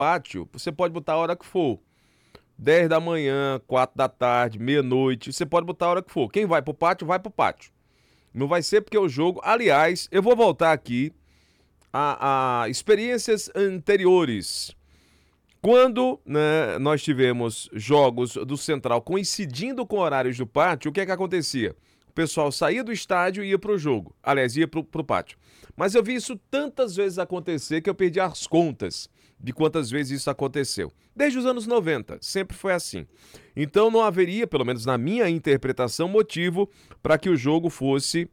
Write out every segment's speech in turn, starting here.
pátio, você pode botar a hora que for. 10 da manhã, 4 da tarde, meia-noite, você pode botar a hora que for. Quem vai pro pátio, vai pro pátio. Não vai ser porque o jogo... Aliás, eu vou voltar aqui a experiências anteriores. Quando, né, nós tivemos jogos do Central coincidindo com horários do pátio, o que é que acontecia? O pessoal saía do estádio e ia pro jogo. Aliás, ia pro pátio. Mas eu vi isso tantas vezes acontecer que eu perdi as contas de quantas vezes isso aconteceu. Desde os anos 90, sempre foi assim. Então não haveria, pelo menos na minha interpretação, motivo para que o jogo fosse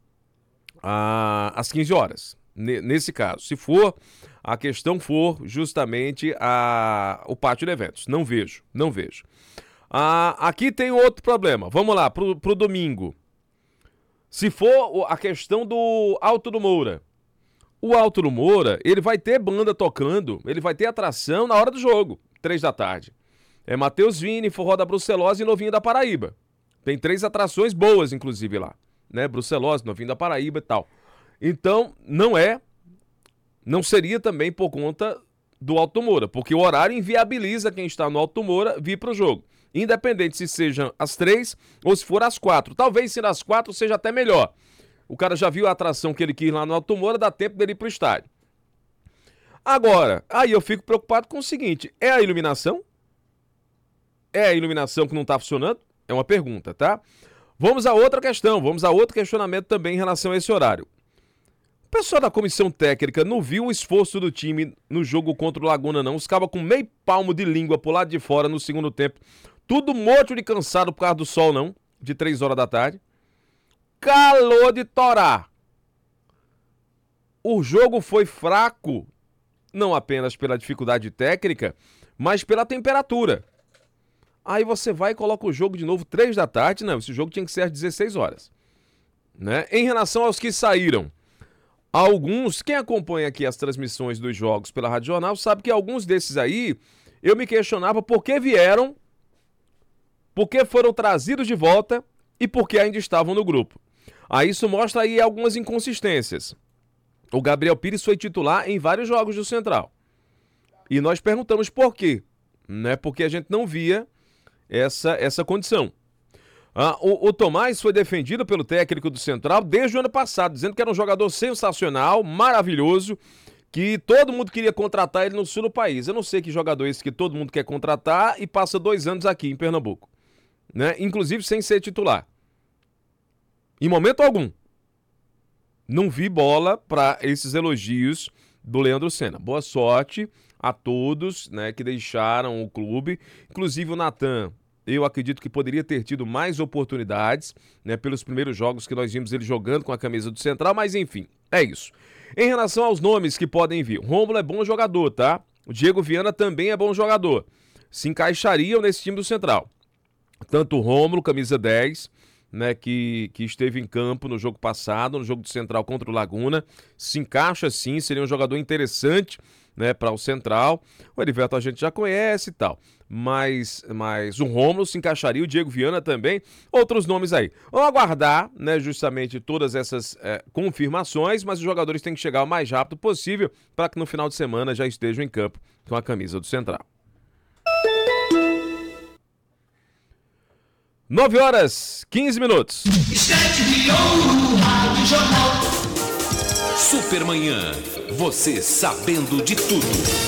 às 15 horas. Nesse caso, se for, a questão for justamente o pátio de eventos. Não vejo. Aqui tem outro problema. Vamos lá, pro domingo. Se for a questão do Alto do Moura, o Alto do Moura, ele vai ter banda tocando, ele vai ter atração na hora do jogo, 3 da tarde. É Matheus Vini, Forró da Brucelose e Novinho da Paraíba. Tem 3 atrações boas, inclusive, lá. Né? Brucelose, Novinho da Paraíba e tal. Então, não seria também por conta do Alto do Moura, porque o horário inviabiliza quem está no Alto do Moura vir para o jogo. Independente se sejam às 3 ou se for às 4. Talvez ser às 4 seja até melhor. O cara já viu a atração que ele quis lá no Alto do Moura, dá tempo dele ir pro estádio. Agora, aí eu fico preocupado com o seguinte, é a iluminação? É a iluminação que não tá funcionando? É uma pergunta, tá? Vamos a outra questão, vamos a outro questionamento também em relação a esse horário. O pessoal da comissão técnica não viu o esforço do time no jogo contra o Laguna, não. Os cabas com meio palmo de língua pro lado de fora no segundo tempo. Tudo morto de cansado por causa do sol, não? De 3 horas da tarde. Calor de torar. O jogo foi fraco, não apenas pela dificuldade técnica, mas pela temperatura. Aí você vai e coloca o jogo de novo 3 da tarde. Não, esse jogo tinha que ser às 16 horas. Né? Em relação aos que saíram, alguns, quem acompanha aqui as transmissões dos jogos pela Rádio Jornal, sabe que alguns desses aí, eu me questionava por que vieram, por que foram trazidos de volta e por que ainda estavam no grupo. Aí isso mostra aí algumas inconsistências. O Gabriel Pires foi titular em vários jogos do Central. E nós perguntamos por quê. Né? Porque a gente não via essa condição. O Tomás foi defendido pelo técnico do Central desde o ano passado, dizendo que era um jogador sensacional, maravilhoso, que todo mundo queria contratar ele no sul do país. Eu não sei que jogador é esse que todo mundo quer contratar e passa 2 anos aqui em Pernambuco. Né? Inclusive sem ser titular. Em momento algum. Não vi bola para esses elogios do Leandro Senna. Boa sorte a todos, né, que deixaram o clube. Inclusive o Natan, eu acredito que poderia ter tido mais oportunidades, né, pelos primeiros jogos que nós vimos ele jogando com a camisa do Central, mas enfim, é isso. Em relação aos nomes que podem vir, o Rômulo é bom jogador, tá? O Diego Viana também é bom jogador. Se encaixariam nesse time do Central. Tanto o Rômulo, camisa 10, né, que esteve em campo no jogo passado, no jogo do Central contra o Laguna, se encaixa sim, seria um jogador interessante, né, para o Central. O Heriberto a gente já conhece e tal, mas o Rômulo se encaixaria, o Diego Viana também, outros nomes aí. Vamos aguardar, né, justamente todas essas confirmações, mas os jogadores têm que chegar o mais rápido possível para que no final de semana já estejam em campo com a camisa do Central. 9h15. Supermanhã, você sabendo de tudo.